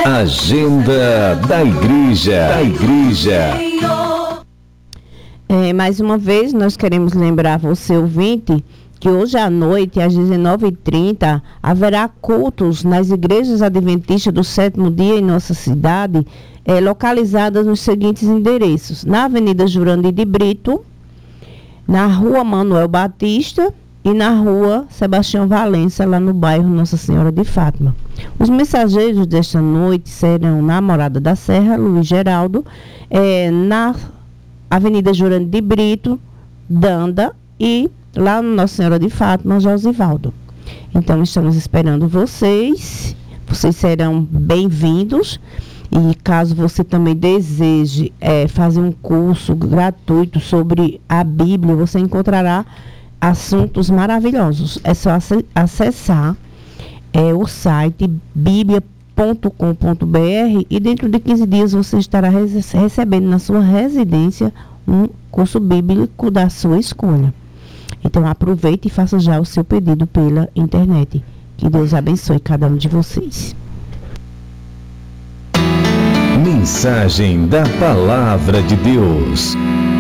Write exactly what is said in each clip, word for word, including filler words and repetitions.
Agenda da Igreja. Da Igreja. É, mais uma vez, nós queremos lembrar você, ouvinte, que hoje à noite, às dezenove e trinta, haverá cultos nas igrejas adventistas do sétimo dia em nossa cidade, é, localizadas nos seguintes endereços: na Avenida Jurandir de Brito, na Rua Manuel Batista e na Rua Sebastião Valença, lá no bairro Nossa Senhora de Fátima. Os mensageiros desta noite serão na Morada da Serra, Luiz Geraldo, é, na Avenida Jurandir de Brito, Danda, e lá no Nossa Senhora de Fátima, Josivaldo. Então, estamos esperando vocês. Vocês serão bem-vindos. E caso você também deseje é, fazer um curso gratuito sobre a Bíblia, você encontrará assuntos maravilhosos. É só acessar é, o site bíblia ponto com ponto b r e dentro de quinze dias você estará rece- recebendo na sua residência um curso bíblico da sua escolha. Então aproveite e faça já o seu pedido pela internet. Que Deus abençoe cada um de vocês. Mensagem da Palavra de Deus.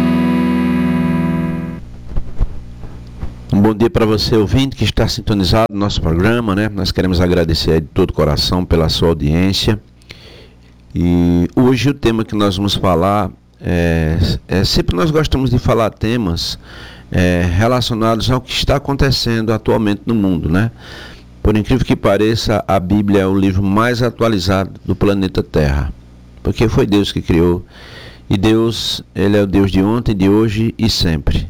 Um bom dia para você, ouvinte, que está sintonizado no nosso programa, né? Nós queremos agradecer de todo o coração pela sua audiência. E hoje o tema que nós vamos falar é, é sempre nós gostamos de falar temas é, relacionados ao que está acontecendo atualmente no mundo, né? Por incrível que pareça, a Bíblia é o livro mais atualizado do planeta Terra, porque foi Deus que criou, e Deus, Ele é o Deus de ontem, de hoje e sempre.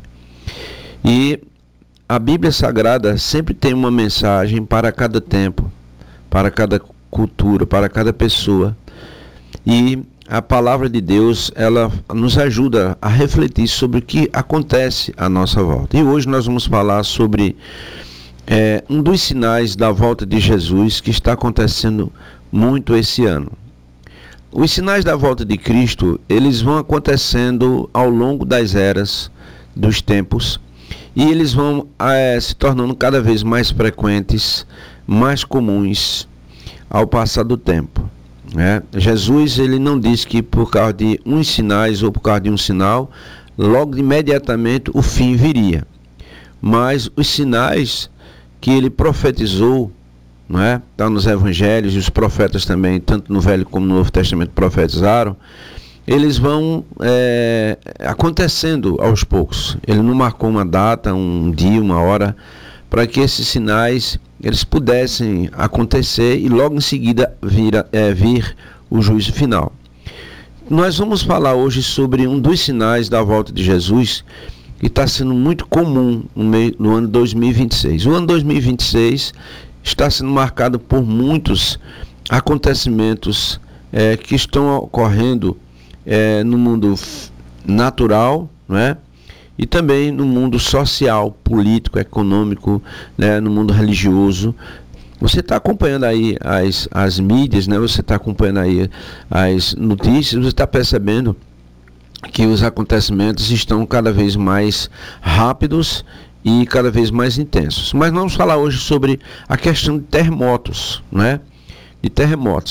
E a Bíblia Sagrada sempre tem uma mensagem para cada tempo, para cada cultura, para cada pessoa. E a palavra de Deus, ela nos ajuda a refletir sobre o que acontece à nossa volta. E hoje nós vamos falar sobre é, um dos sinais da volta de Jesus que está acontecendo muito esse ano. Os sinais da volta de Cristo, eles vão acontecendo ao longo das eras, dos tempos, e eles vão é, se tornando cada vez mais frequentes, mais comuns ao passar do tempo, né? Jesus, ele não diz que por causa de uns sinais ou por causa de um sinal, logo imediatamente o fim viria. Mas os sinais que ele profetizou, não é? Está nos evangelhos, e os profetas também, tanto no Velho como no Novo Testamento, profetizaram, eles vão é, acontecendo aos poucos. Ele não marcou uma data, um dia, uma hora, para que esses sinais eles pudessem acontecer e logo em seguida vir, é, vir o juízo final. Nós vamos falar hoje sobre um dos sinais da volta de Jesus que está sendo muito comum no, meio, no ano dois mil e vinte e seis. O ano dois mil e vinte e seis está sendo marcado por muitos acontecimentos é, que estão ocorrendo É, no mundo natural, não é? E também no mundo social, político, econômico, né? No mundo religioso. Você está acompanhando aí as, as mídias, né? Você está acompanhando aí as notícias, você está percebendo que os acontecimentos estão cada vez mais rápidos e cada vez mais intensos. Mas nós vamos falar hoje sobre a questão de terremotos, não é? De terremotos.